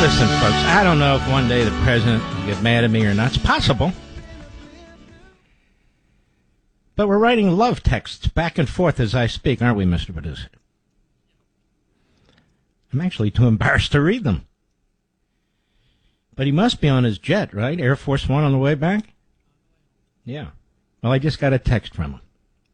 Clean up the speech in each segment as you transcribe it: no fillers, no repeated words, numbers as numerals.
Listen, folks, I don't know if one day the president will get mad at me or not. It's possible. But we're writing love texts back and forth as I speak, aren't we, Mr. Producer? I'm actually too embarrassed to read them. But he must be on his jet, right? Air Force One on the way back? Yeah. Well, I just got a text from him.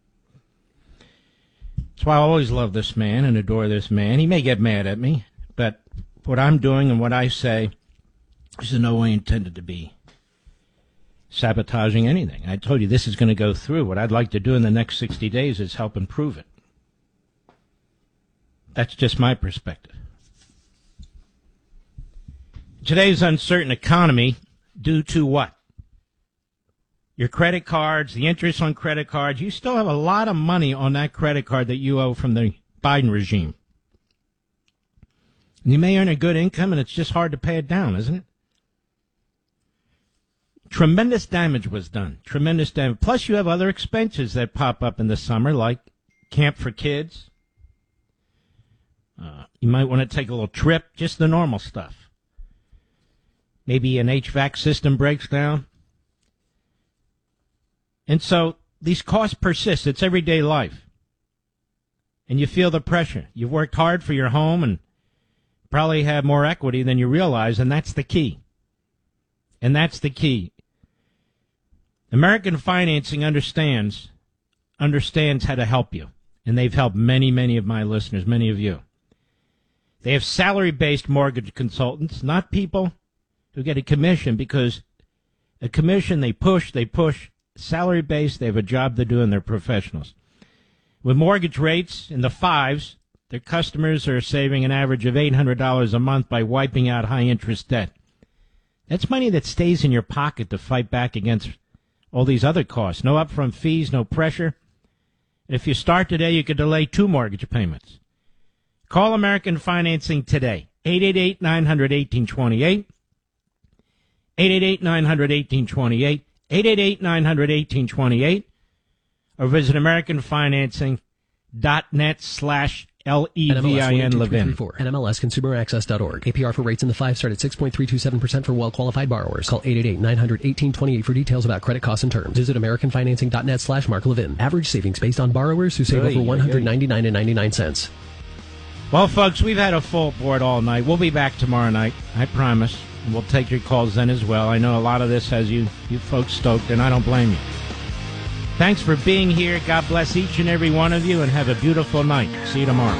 That's why I always love this man and adore this man. He may get mad at me, but what I'm doing and what I say is in no way intended to be sabotaging anything. I told you this is going to go through. What I'd like to do in the next 60 days is help improve it. That's just my perspective. Today's uncertain economy, due to what? Your credit cards, the interest on credit cards. You still have a lot of money on that credit card that you owe from the Biden regime. You may earn a good income, and it's just hard to pay it down, isn't it? Tremendous damage was done. Tremendous damage. Plus, you have other expenses that pop up in the summer, like camp for kids. You might want to take a little trip, just the normal stuff. Maybe an HVAC system breaks down. And so these costs persist. It's everyday life. And you feel the pressure. You've worked hard for your home and probably have more equity than you realize, and that's the key. And that's the key. American Financing understands how to help you. And they've helped many, many of my listeners, many of you. They have salary-based mortgage consultants, not people who get a commission, because a commission, they push. Salary-based, they have a job to do, and they're professionals. With mortgage rates in the fives, their customers are saving an average of $800 a month by wiping out high-interest debt. That's money that stays in your pocket to fight back against all these other costs. No upfront fees, no pressure. And if you start today, you could delay 2 mortgage payments. Call American Financing today, 888-900-1828, 888-900-1828, 888-900-1828, or visit AmericanFinancing.net/LEVIN. NMLSConsumerAccess.org. APR for rates in the 5 start at 6.327% for well-qualified borrowers. Call 888-900-1828 for details about credit costs and terms. Visit AmericanFinancing.net/Mark Levin. Average savings based on borrowers who save over $199.99. Well, folks, we've had a full board all night. We'll be back tomorrow night, I promise. And we'll take your calls then as well. I know a lot of this has you folks stoked, and I don't blame you. Thanks for being here. God bless each and every one of you, and have a beautiful night. See you tomorrow.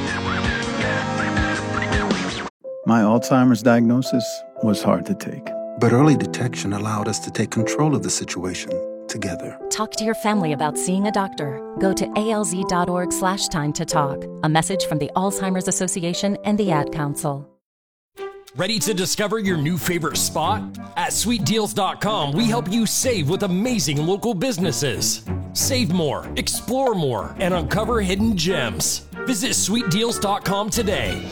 My Alzheimer's diagnosis was hard to take. But early detection allowed us to take control of the situation together. Talk to your family about seeing a doctor. Go to alz.org/time to talk. A message from the Alzheimer's Association and the Ad Council. Ready to discover your new favorite spot? At SweetDeals.com, we help you save with amazing local businesses. Save more, explore more, and uncover hidden gems. Visit SweetDeals.com today.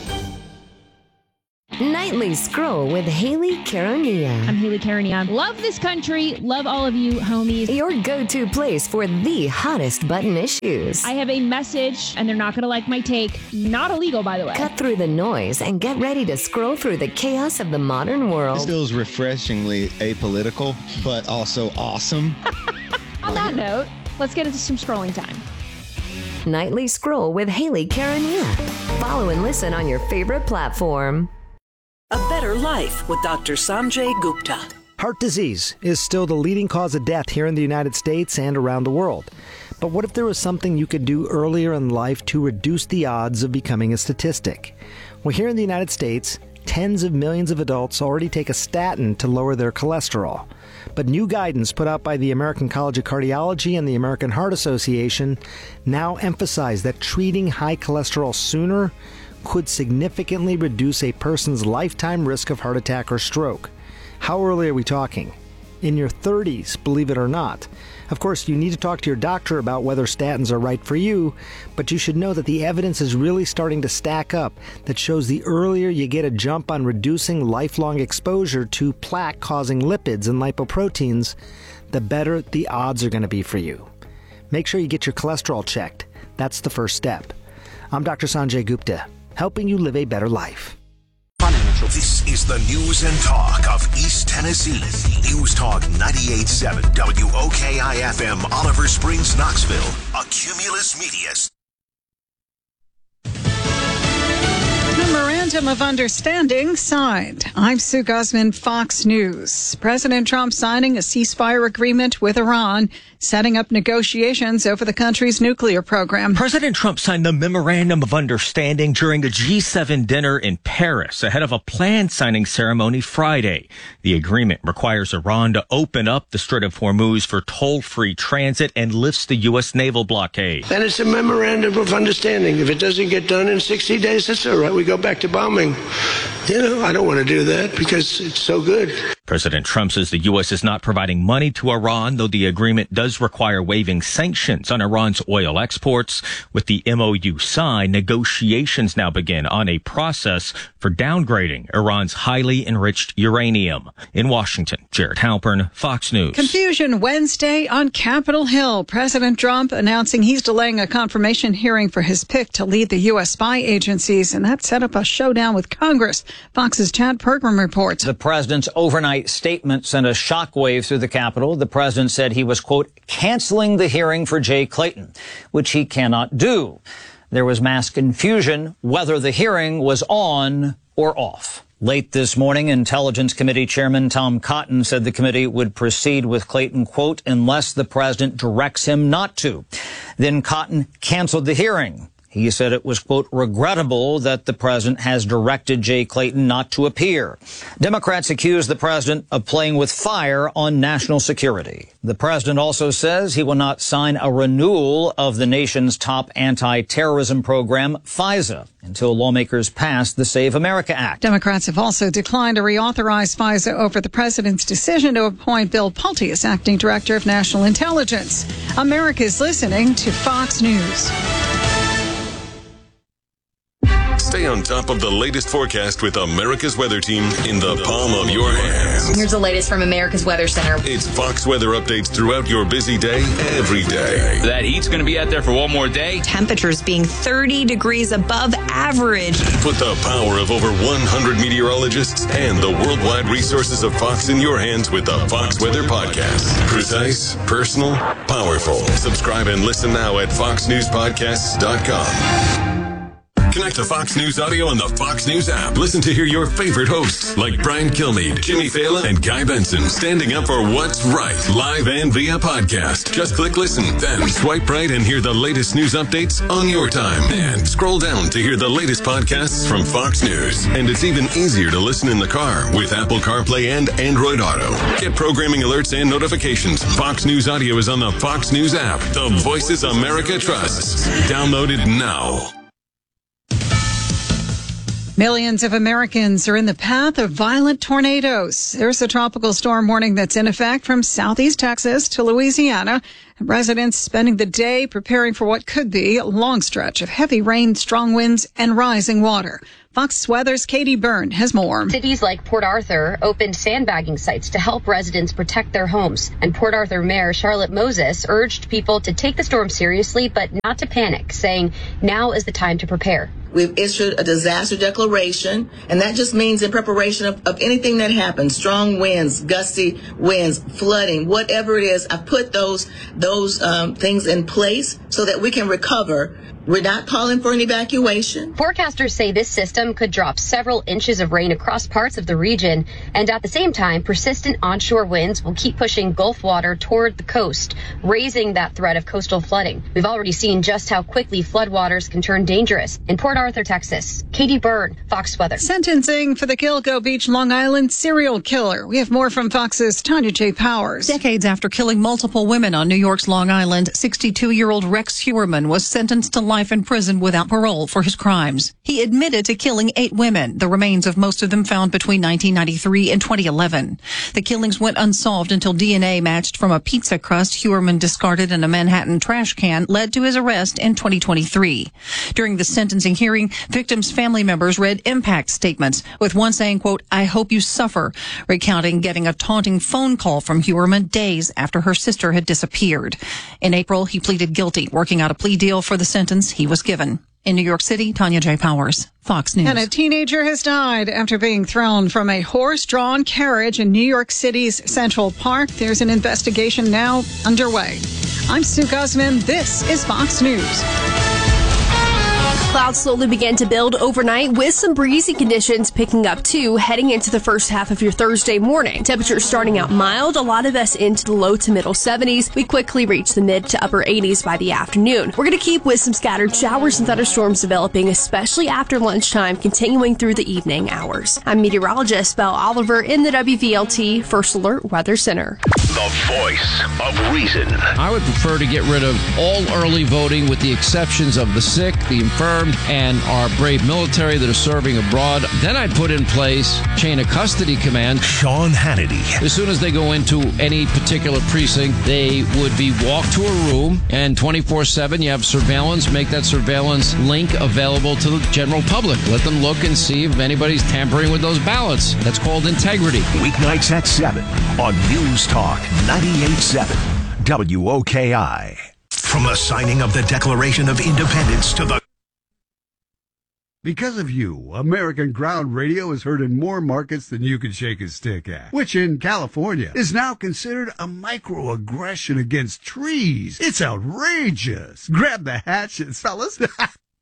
Nightly Scroll with Haley Caronia. I'm Haley Caronia. Love this country. Love all of you, homies. Your go-to place for the hottest button issues. I have a message, and they're not going to like my take. Not illegal, by the way. Cut through the noise and get ready to scroll through the chaos of the modern world. This feels refreshingly apolitical, but also awesome. On that note, let's get into some scrolling time. Nightly Scroll with Haley Caronia. Follow and listen on your favorite platform. A Better Life with Dr. Sanjay Gupta. Heart disease is still the leading cause of death here in the United States and around the world. But what if there was something you could do earlier in life to reduce the odds of becoming a statistic? Well, here in the United States, tens of millions of adults already take a statin to lower their cholesterol. But new guidance put out by the American College of Cardiology and the American Heart Association now emphasize that treating high cholesterol sooner could significantly reduce a person's lifetime risk of heart attack or stroke. How early are we talking? In your 30s, believe it or not. Of course, you need to talk to your doctor about whether statins are right for you, but you should know that the evidence is really starting to stack up that shows the earlier you get a jump on reducing lifelong exposure to plaque-causing lipids and lipoproteins, the better the odds are going to be for you. Make sure you get your cholesterol checked. That's the first step. I'm Dr. Sanjay Gupta, helping you live a better life. Financial This is the news and talk of East Tennessee. News Talk 98.7 WOKI-FM, Oliver Springs, Knoxville. A Cumulus Media. Memorandum of Understanding signed. I'm Sue Guzman, Fox News. President Trump signing a ceasefire agreement with Iran, setting up negotiations over the country's nuclear program. President Trump signed the Memorandum of Understanding during a G7 dinner in Paris ahead of a planned signing ceremony Friday. The agreement requires Iran to open up the Strait of Hormuz for toll-free transit and lifts the U.S. naval blockade. And it's a Memorandum of Understanding. If it doesn't get done in 60 days, that's all right. We go back to bombing. I don't want to do that because it's so good. President Trump says the U.S. is not providing money to Iran, though the agreement does require waiving sanctions on Iran's oil exports. With the MOU signed, negotiations now begin on a process for downgrading Iran's highly enriched uranium. In Washington, Jared Halpern, Fox News. Confusion Wednesday on Capitol Hill. President Trump announcing he's delaying a confirmation hearing for his pick to lead the U.S. spy agencies, and that set up a showdown with Congress. Fox's Chad Pergram reports. The president's overnight statement sent a shockwave through the Capitol. The president said he was, quote, canceling the hearing for Jay Clayton, which he cannot do. There was mass confusion whether the hearing was on or off. Late this morning, Intelligence Committee Chairman Tom Cotton said the committee would proceed with Clayton, quote, unless the president directs him not to. Then Cotton canceled the hearing. He said it was, quote, regrettable that the president has directed Jay Clayton not to appear. Democrats accuse the president of playing with fire on national security. The president also says he will not sign a renewal of the nation's top anti-terrorism program, FISA, until lawmakers pass the Save America Act. Democrats have also declined to reauthorize FISA over the president's decision to appoint Bill Pulte as acting director of national intelligence. America's listening to Fox News. Stay on top of the latest forecast with America's Weather Team in the palm of your hands. Here's the latest from America's Weather Center. It's Fox weather updates throughout your busy day, every day. That heat's going to be out there for one more day. Temperatures being 30 degrees above average. Put the power of over 100 meteorologists and the worldwide resources of Fox in your hands with the Fox Weather Podcast. Precise, personal, powerful. Subscribe and listen now at foxnewspodcasts.com. Connect to Fox News Audio on the Fox News app. Listen to hear your favorite hosts like Brian Kilmeade, Jimmy Fallon, and Guy Benson standing up for what's right, live and via podcast. Just click listen, then swipe right and hear the latest news updates on your time. And scroll down to hear the latest podcasts from Fox News. And it's even easier to listen in the car with Apple CarPlay and Android Auto. Get programming alerts and notifications. Fox News Audio is on the Fox News app. The voices America trusts. Download it now. Millions of Americans are in the path of violent tornadoes. There's a tropical storm warning that's in effect from southeast Texas to Louisiana. Residents spending the day preparing for what could be a long stretch of heavy rain, strong winds, and rising water. Fox Weather's Katie Byrne has more. Cities like Port Arthur opened sandbagging sites to help residents protect their homes. And Port Arthur Mayor Charlotte Moses urged people to take the storm seriously, but not to panic, saying now is the time to prepare. We've issued a disaster declaration, and that just means in preparation of anything that happens, strong winds, gusty winds, flooding, whatever it is. I've put those things in place so that we can recover. We're not calling for an evacuation. Forecasters say this system could drop several inches of rain across parts of the region, and at the same time, persistent onshore winds will keep pushing Gulf water toward the coast, raising that threat of coastal flooding. We've already seen just how quickly floodwaters can turn dangerous. In Port Arthur, Texas, Katie Byrne, Fox Weather. Sentencing for the Gilgo Beach, Long Island serial killer. We have more from Fox's Tanya J. Powers. Decades after killing multiple women on New York's Long Island, 62-year-old Rex Heuermann was sentenced to life in prison without parole for his crimes. He admitted to killing 8 women, the remains of most of them found between 1993 and 2011. The killings went unsolved until DNA matched from a pizza crust Heuermann discarded in a Manhattan trash can led to his arrest in 2023. During the sentencing hearing, victims' family members read impact statements, with one saying, quote, "I hope you suffer," recounting getting a taunting phone call from Heuermann days after her sister had disappeared. In April, he pleaded guilty, working out a plea deal for the sentence he was given. In New York City, Tanya J. Powers, Fox News. And a teenager has died after being thrown from a horse-drawn carriage in New York City's Central Park. There's an investigation now underway. I'm Sue Guzman. This is Fox News. Clouds slowly began to build overnight with some breezy conditions picking up too, heading into the first half of your Thursday morning. Temperatures starting out mild, a lot of us into the low to middle 70s. We quickly reach the mid to upper 80s by the afternoon. We're going to keep with some scattered showers and thunderstorms developing, especially after lunchtime, continuing through the evening hours. I'm meteorologist Belle Oliver in the WVLT First Alert Weather Center. The voice of reason. I would prefer to get rid of all early voting with the exceptions of the sick, the infirm, and our brave military that are serving abroad. Then I'd put in place chain of custody command. Sean Hannity. As soon as they go into any particular precinct, they would be walked to a room, and 24/7 you have surveillance. Make that surveillance link available to the general public. Let them look and see if anybody's tampering with those ballots. That's called integrity. Weeknights at 7 on News Talk 98.7 WOKI. From the signing of the Declaration of Independence to the Because of you, American Ground Radio is heard in more markets than you can shake a stick at, which in California is now considered a microaggression against trees. It's outrageous. Grab the hatchets, fellas. We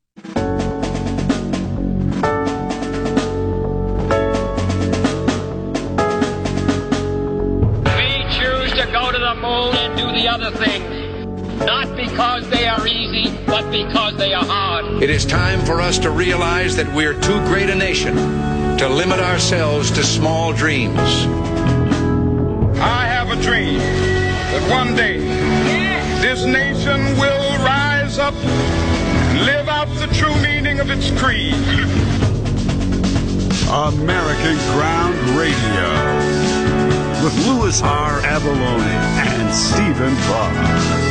choose to go to the moon and do the other things. Not because they are easy, but because they are hard. It is time for us to realize that we're too great a nation to limit ourselves to small dreams. I have a dream that one day this nation will rise up and live out the true meaning of its creed. American Ground Radio with Louis R. Avalone and Stephen Parr.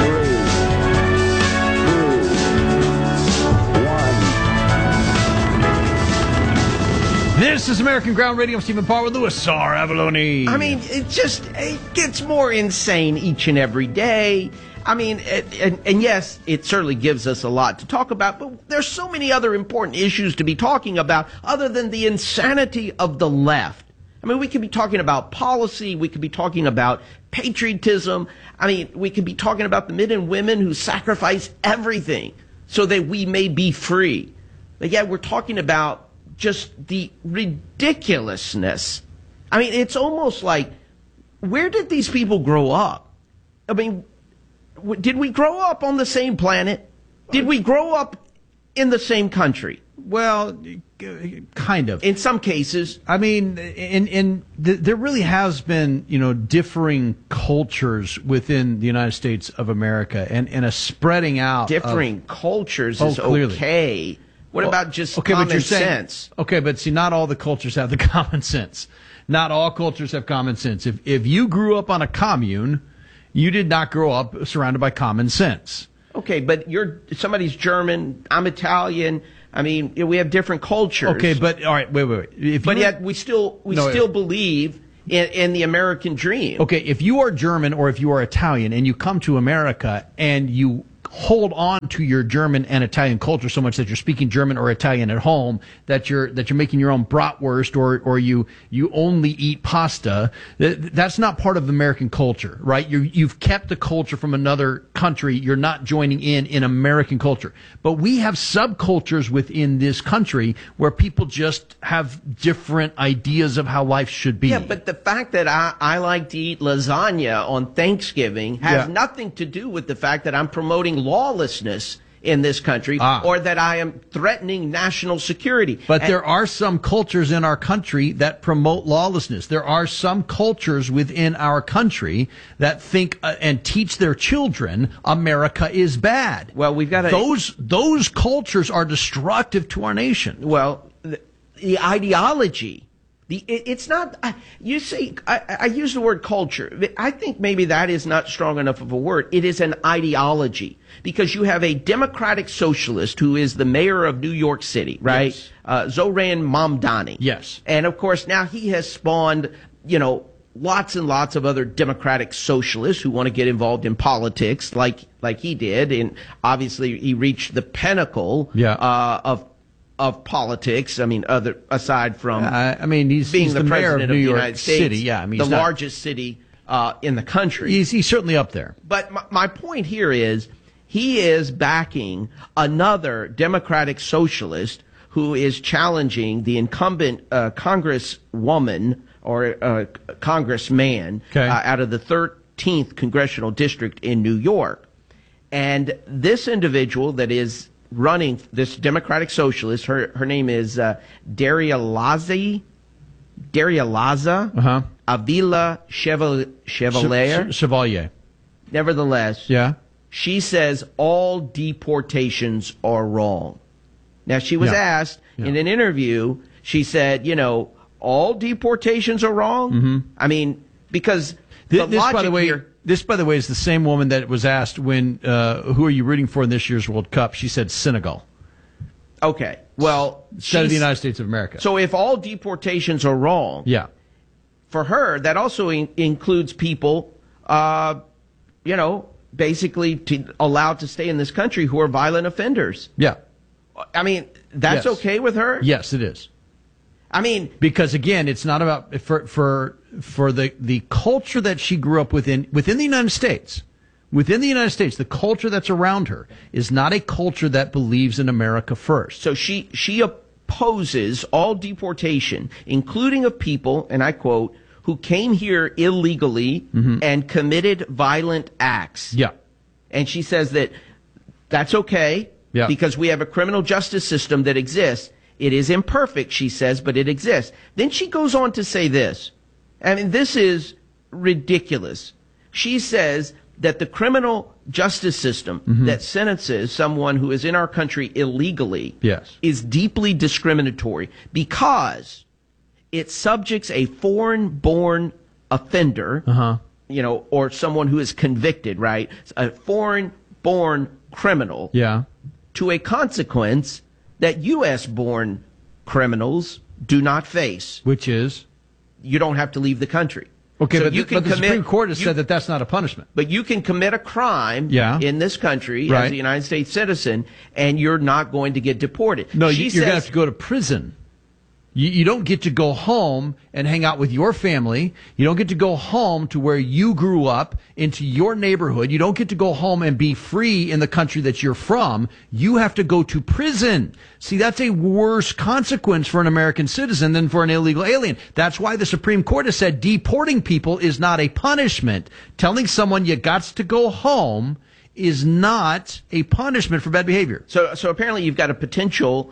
This is American Ground Radio. I'm Stephen Parr with Louis R. Avalone. I mean, it gets more insane each and every day. I mean, and yes, it certainly gives us a lot to talk about, but there's so many other important issues to be talking about other than the insanity of the left. I mean, we could be talking about policy. We could be talking about patriotism. I mean, we could be talking about the men and women who sacrifice everything so that we may be free. But yet we're talking about just the ridiculousness. I mean, it's almost like, where did these people grow up? I mean, did we grow up on the same planet? Did we grow up in the same country? Well, kind of. In some cases. I mean, there really has been, differing cultures within the United States of America and a spreading out. Differing cultures is clearly okay. What about just common sense? Okay, but see, not all the cultures have the common sense. Not all cultures have common sense. If you grew up on a commune, you did not grow up surrounded by common sense. Okay, but somebody's German, I'm Italian. I mean, we have different cultures. Okay, but all right, wait. Yet we still believe in the American dream. Okay, if you are German or if you are Italian and you come to America and you hold on to your German and Italian culture so much that you're speaking German or Italian at home, that you're making your own bratwurst or you only eat pasta, that's not part of American culture, right? You've kept the culture from another country. You're not joining in American culture. But we have subcultures within this country where people just have different ideas of how life should be. Yeah, but the fact that I like to eat lasagna on Thanksgiving has nothing to do with the fact that I'm promoting lawlessness in this country or that I am threatening national security. But there are some cultures in our country that promote lawlessness. There are some cultures within our country that think and teach their children America is bad. Well, we've got those cultures are destructive to our nation. Well, the ideology. It's not, you see, I use the word culture. I think maybe that is not strong enough of a word. It is an ideology because you have a democratic socialist who is the mayor of New York City, right? Yes. Zoran Mamdani. Yes. And of course now he has spawned, lots and lots of other democratic socialists who want to get involved in politics like he did. And obviously he reached the pinnacle of politics. I mean, aside from he's being the the mayor president of New the York United States, City. Yeah, I mean, the largest city in the country. He's certainly up there. But my point here is he is backing another democratic socialist who is challenging the incumbent congresswoman or congressman out of the 13th congressional district in New York. And this individual that is running, this democratic socialist, her name is Daria Laza Avila Chevalier. Nevertheless, she says all deportations are wrong. Now, she was asked in an interview, she said, all deportations are wrong. Mm-hmm. I mean, because this, by the way, is the same woman that was asked when, who are you rooting for in this year's World Cup? She said Senegal. Okay. Well, instead of the United States of America. So if all deportations are wrong, for her, that also includes people, basically allowed to stay in this country who are violent offenders. Yeah. I mean, that's okay with her? Yes, it is. I mean, because again, it's not about for the culture that she grew up within the United States. Within the United States, the culture that's around her is not a culture that believes in America first. So she opposes all deportation, including of people, and I quote, who came here illegally and committed violent acts. Yeah. And she says that that's okay because we have a criminal justice system that exists. It is imperfect, she says, but it exists. Then she goes on to say this. I mean, this is ridiculous. She says that the criminal justice system that sentences someone who is in our country illegally is deeply discriminatory because it subjects a foreign-born offender, or someone who is convicted, right? A foreign-born criminal to a consequence that U.S.-born criminals do not face. Which is? You don't have to leave the country. Okay, so but the Supreme Court has said that that's not a punishment. But you can commit a crime in this country as a United States citizen, and you're not going to get deported. No, you're going to have to go to prison. You don't get to go home and hang out with your family. You don't get to go home to where you grew up, into your neighborhood. You don't get to go home and be free in the country that you're from. You have to go to prison. See, that's a worse consequence for an American citizen than for an illegal alien. That's why the Supreme Court has said deporting people is not a punishment. Telling someone you got to go home is not a punishment for bad behavior. So apparently you've got a potential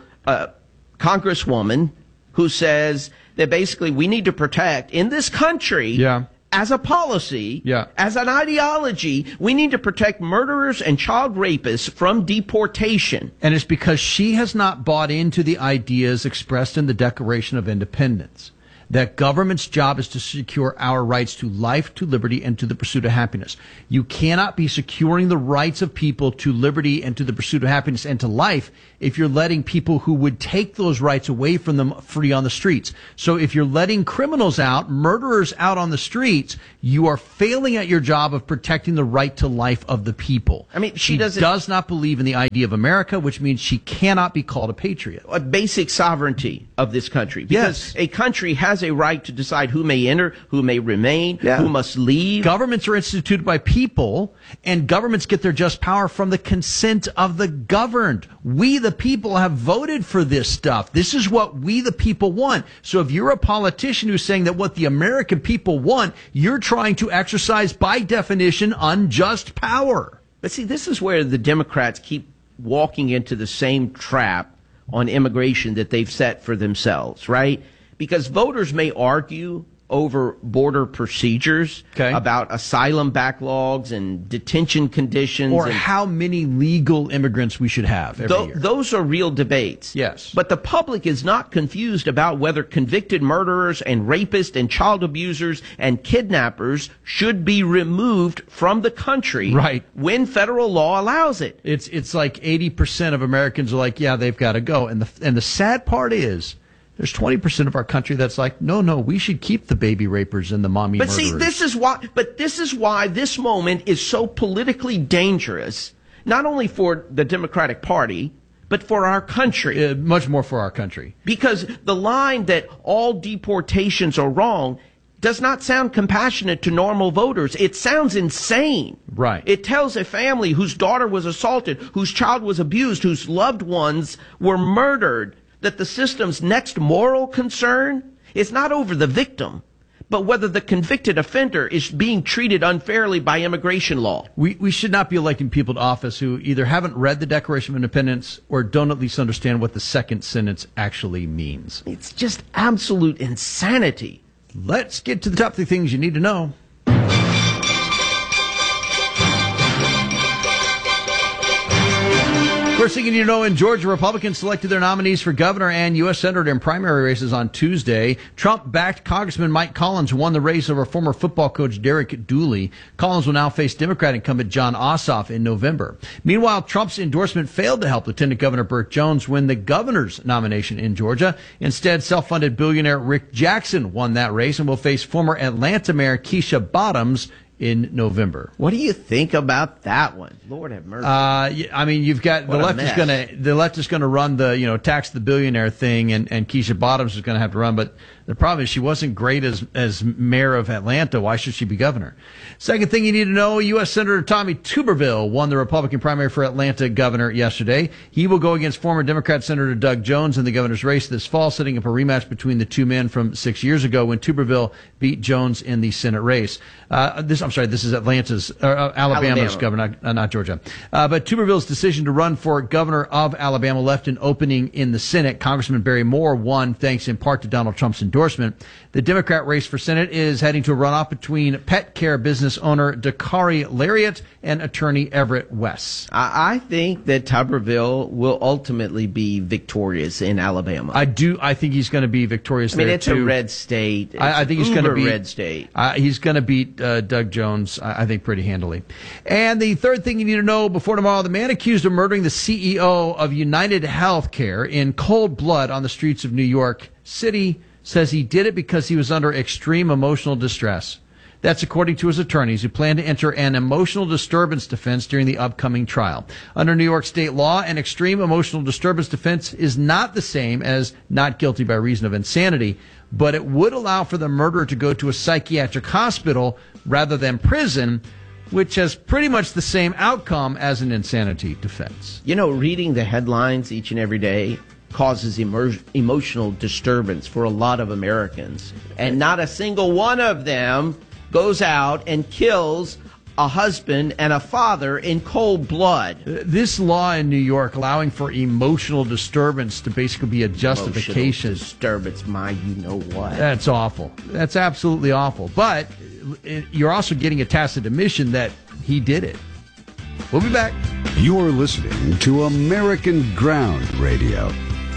congresswoman who says that basically we need to protect in this country as a policy, as an ideology, we need to protect murderers and child rapists from deportation. And it's because she has not bought into the ideas expressed in the Declaration of Independence. That government's job is to secure our rights to life, to liberty, and to the pursuit of happiness. You cannot be securing the rights of people to liberty and to the pursuit of happiness and to life if you're letting people who would take those rights away from them free on the streets. So if you're letting criminals out, murderers out on the streets, you are failing at your job of protecting the right to life of the people. I mean, she does not believe in the idea of America, which means she cannot be called a patriot. A basic sovereignty of this country. Because a country has a right to decide who may enter, who may remain, who must leave. Governments are instituted by people, and governments get their just power from the consent of the governed. We, the people, have voted for this stuff. This is what we, the people, want. So if you're a politician who's saying that what the American people want, you're trying to exercise, by definition, unjust power. But see, this is where the Democrats keep walking into the same trap on immigration that they've set for themselves, right? Because voters may argue over border procedures, about asylum backlogs and detention conditions. Or how many legal immigrants we should have every year. Those are real debates. Yes. But the public is not confused about whether convicted murderers and rapists and child abusers and kidnappers should be removed from the country when federal law allows it. It's like 80% of Americans are like, yeah, they've got to go. And the sad part is There's 20% of our country that's like, no, we should keep the baby rapers and the mommy murderers. See, this is why this moment is so politically dangerous, not only for the Democratic Party, but for our country. Much more for our country. Because the line that all deportations are wrong does not sound compassionate to normal voters. It sounds insane. Right. It tells a family whose daughter was assaulted, whose child was abused, whose loved ones were murdered, that the system's next moral concern is not over the victim, but whether the convicted offender is being treated unfairly by immigration law. We should not be electing people to office who either haven't read the Declaration of Independence or don't at least understand what the second sentence actually means. It's just absolute insanity. Let's get to the top 3 things you need to know. First thing you need to know, in Georgia, Republicans selected their nominees for governor and U.S. Senator in primary races on Tuesday. Trump-backed Congressman Mike Collins won the race over former football coach Derek Dooley. Collins will now face Democrat incumbent Jon Ossoff in November. Meanwhile, Trump's endorsement failed to help Lieutenant Governor Burt Jones win the governor's nomination in Georgia. Instead, self-funded billionaire Rick Jackson won that race and will face former Atlanta Mayor Keisha Bottoms in November. What do you think about that one? Lord have mercy. I mean, you've got the left is going to run the, tax the billionaire thing, and Keisha Bottoms is going to have to run, but the problem is she wasn't great as mayor of Atlanta. Why should she be governor? Second thing you need to know, U.S. Senator Tommy Tuberville won the Republican primary for Atlanta governor yesterday. He will go against former Democrat Senator Doug Jones in the governor's race this fall, setting up a rematch between the two men from 6 years ago when Tuberville beat Jones in the Senate race. This is Alabama's governor, not Georgia. But Tuberville's decision to run for governor of Alabama left an opening in the Senate. Congressman Barry Moore won thanks in part to Donald Trump's endorsement. The Democrat race for Senate is heading to a runoff between pet care business owner Dakari Lariat and attorney Everett West. I think that Tuberville will ultimately be victorious in Alabama. I think he's going to be victorious there, too. It's a red state. I think he's going to be red state. He's going to beat Doug Jones, I think, pretty handily. And the third thing you need to know before tomorrow, the man accused of murdering the CEO of United Healthcare in cold blood on the streets of New York City says he did it because he was under extreme emotional distress. That's according to his attorneys, who plan to enter an emotional disturbance defense during the upcoming trial. Under New York state law, an extreme emotional disturbance defense is not the same as not guilty by reason of insanity, but it would allow for the murderer to go to a psychiatric hospital rather than prison, which has pretty much the same outcome as an insanity defense. Reading the headlines each and every day causes emotional disturbance for a lot of Americans. And not a single one of them goes out and kills a husband and a father in cold blood. This law in New York allowing for emotional disturbance to basically be a justification. Emotional disturbance, you-know-what. That's awful. That's absolutely awful. But you're also getting a tacit admission that he did it. We'll be back. You're listening to American Ground Radio.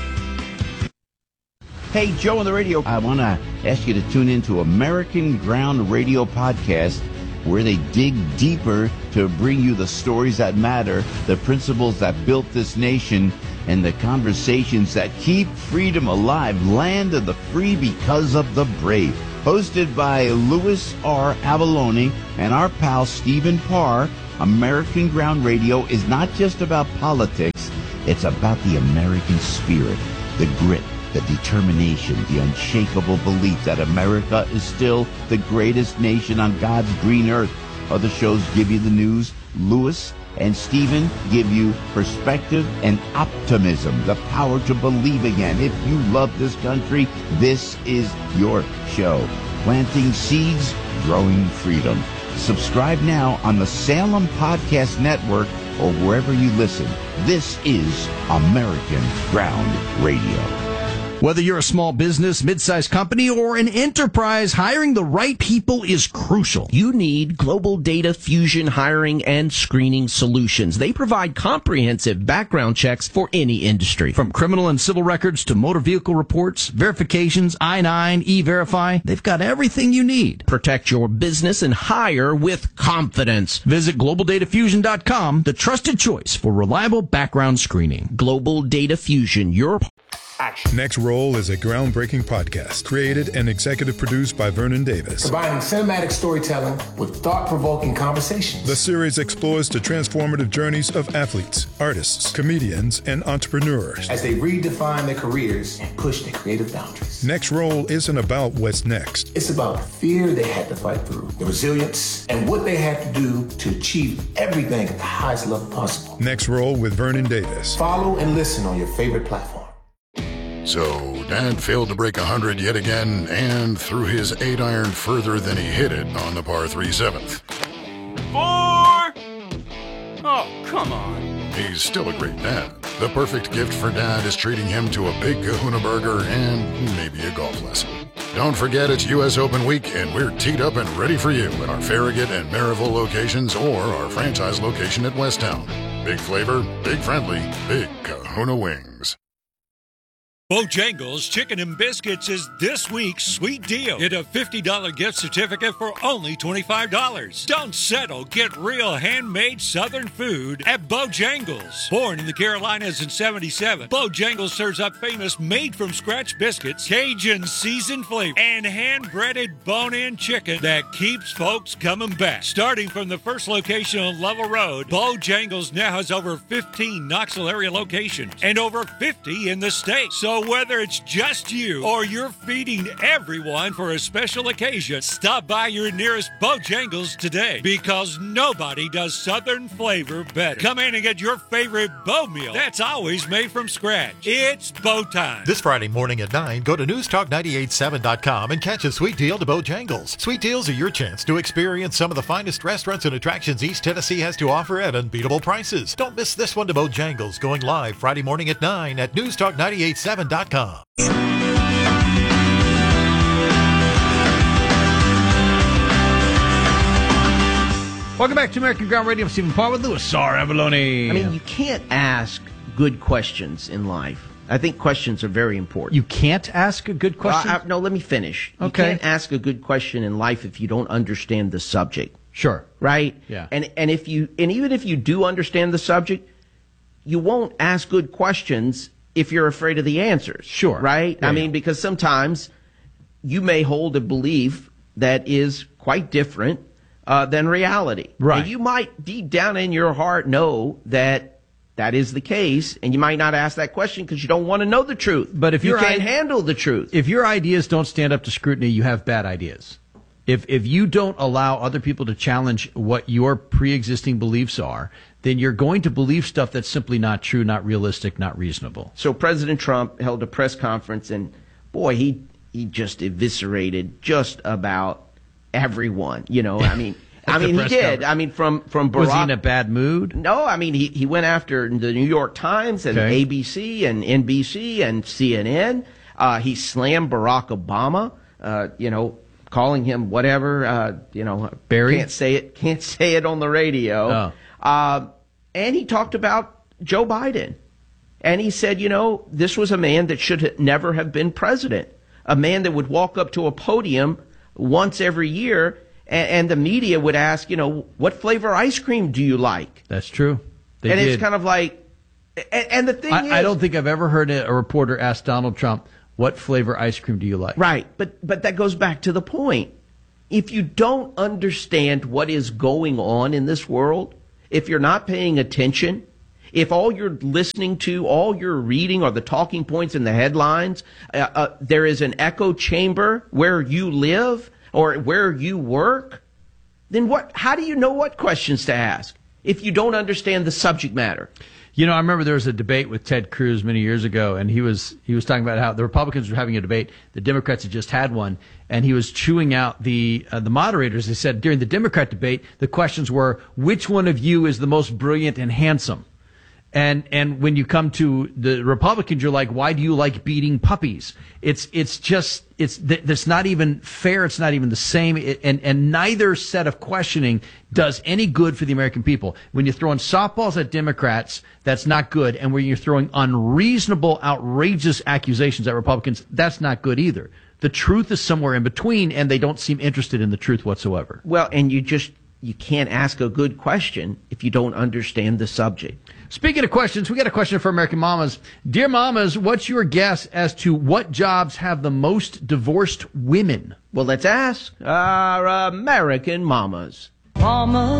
Hey, Joe on the radio. I want to ask you to tune into American Ground Radio podcast, where they dig deeper to bring you the stories that matter, the principles that built this nation, and the conversations that keep freedom alive. Land of the free because of the brave. Hosted by Louis R. Avalone and our pal Stephen Parr, American Ground Radio is not just about politics. It's about the American spirit, the grit, the determination, the unshakable belief that America is still the greatest nation on God's green earth. Other shows give you the news. Louis and Stephen give you perspective and optimism, the power to believe again. If you love this country, this is your show. Planting seeds, growing freedom. Subscribe now on the Salem Podcast Network or wherever you listen. This is American Ground Radio. Whether you're a small business, mid-sized company, or an enterprise, hiring the right people is crucial. You need Global Data Fusion hiring and screening solutions. They provide comprehensive background checks for any industry. From criminal and civil records to motor vehicle reports, verifications, I-9, E-Verify, they've got everything you need. Protect your business and hire with confidence. Visit GlobalDataFusion.com, the trusted choice for reliable background screening. Global Data Fusion, your action. Next Roll is a groundbreaking podcast created and executive produced by Vernon Davis. Combining cinematic storytelling with thought-provoking conversations. The series explores the transformative journeys of athletes, artists, comedians, and entrepreneurs as they redefine their careers and push their creative boundaries. Next Roll isn't about what's next. It's about the fear they had to fight through, the resilience, and what they had to do to achieve everything at the highest level possible. Next Roll with Vernon Davis. Follow and listen on your favorite platform. So, Dad failed to break 100 yet again and threw his 8-iron further than he hit it on the par 3 7th. 4! Oh, come on. He's still a great dad. The perfect gift for Dad is treating him to a big kahuna burger and maybe a golf lesson. Don't forget it's U.S. Open week, and we're teed up and ready for you at our Farragut and Maryville locations or our franchise location at Westtown. Big flavor, big friendly, big kahuna wings. Bojangles Chicken and Biscuits is this week's sweet deal. Get a $50 gift certificate for only $25. Don't settle. Get real handmade Southern food at Bojangles. Born in the Carolinas in '77, Bojangles serves up famous made-from-scratch biscuits, Cajun seasoned flavor, and hand-breaded bone-in chicken that keeps folks coming back. Starting from the first location on Lovell Road, Bojangles now has over 15 Knoxville area locations and over 50 in the state. So whether it's just you or you're feeding everyone for a special occasion, stop by your nearest Bojangles today, because nobody does Southern flavor better. Come in and get your favorite Bo meal that's always made from scratch. It's Bo time. This Friday morning at 9, go to newstalk987.com and catch a sweet deal to Bojangles. Sweet deals are your chance to experience some of the finest restaurants and attractions East Tennessee has to offer at unbeatable prices. Don't miss this one to Bojangles, going live Friday morning at 9 at newstalk987.com. Welcome back to American Ground Radio. I'm Stephen Paul with Louis R. Avalone. I mean, you can't ask good questions in life. I think questions are very important. You can't ask a good question? No, let me finish. Okay. You can't ask a good question in life if you don't understand the subject. Sure. Right? Yeah. And even if you do understand the subject, you won't ask good questions if you're afraid of the answers. Sure. Right? Yeah, I mean, because sometimes you may hold a belief that is quite different than reality. Right. And you might deep down in your heart know that that is the case, and you might not ask that question because you don't want to know the truth. But if you can't handle the truth. If your ideas don't stand up to scrutiny, you have bad ideas. If you don't allow other people to challenge what your pre-existing beliefs are, then you're going to believe stuff that's simply not true, not realistic, not reasonable. So President Trump held a press conference, and boy, he just eviscerated just about everyone. You know, I mean, he did. I mean, from Barack. Was he in a bad mood? No, I mean, he went after the New York Times and ABC and NBC and CNN. He slammed Barack Obama. Calling him whatever. Barry. Can't say it on the radio. Oh. And he talked about Joe Biden. And he said, this was a man that should never have been president. A man that would walk up to a podium once every year and the media would ask, what flavor ice cream do you like? That's true. They and did. It's kind of like, and the thing is. I don't think I've ever heard a reporter ask Donald Trump, what flavor ice cream do you like? Right. But that goes back to the point. If you don't understand what is going on in this world, if you're not paying attention, if all you're listening to, all you're reading are the talking points in the headlines, there is an echo chamber where you live or where you work, then how do you know what questions to ask if you don't understand the subject matter? I remember there was a debate with Ted Cruz many years ago, and he was talking about how the Republicans were having a debate. The Democrats had just had one, and he was chewing out the moderators. They said during the Democrat debate, the questions were, which one of you is the most brilliant and handsome? And when you come to the Republicans, you're like, why do you like beating puppies? It's not even fair. It's not even the same. And neither set of questioning does any good for the American people. When you're throwing softballs at Democrats, that's not good. And when you're throwing unreasonable, outrageous accusations at Republicans, that's not good either. The truth is somewhere in between, and they don't seem interested in the truth whatsoever. Well, and you just you can't ask a good question if you don't understand the subject. Speaking of questions, we got a question for American Mamas. Dear Mamas, what's your guess as to what jobs have the most divorced women? Well, let's ask our American Mamas. Mama.